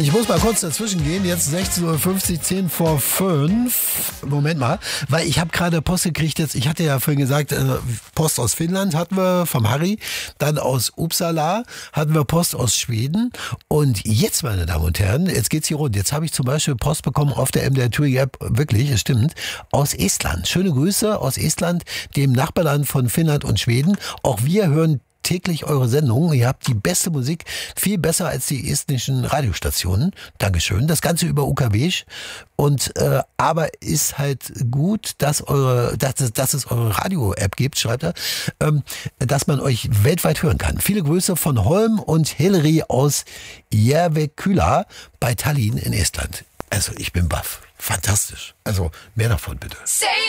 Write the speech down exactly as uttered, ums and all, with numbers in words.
Ich muss mal kurz dazwischen gehen, jetzt sechzehn Uhr fünfzig, zehn vor fünf. Moment mal, weil ich habe gerade Post gekriegt jetzt, ich hatte ja vorhin gesagt, Post aus Finnland hatten wir vom Harry, dann aus Uppsala hatten wir Post aus Schweden und jetzt, meine Damen und Herren, jetzt geht's hier rund. Jetzt habe ich zum Beispiel Post bekommen auf der M D R Touring App, wirklich, es stimmt, aus Estland. Schöne Grüße aus Estland, dem Nachbarland von Finnland und Schweden. Auch wir hören täglich eure Sendung. Ihr habt die beste Musik, viel besser als die estnischen Radiostationen. Dankeschön. Das Ganze über U K W. Und äh, aber ist halt gut, dass eure, dass, dass es eure Radio-App gibt, schreibt er, ähm, dass man euch weltweit hören kann. Viele Grüße von Holm und Hilary aus Järvekyla bei Tallinn in Estland. Also ich bin baff. Fantastisch. Also mehr davon bitte.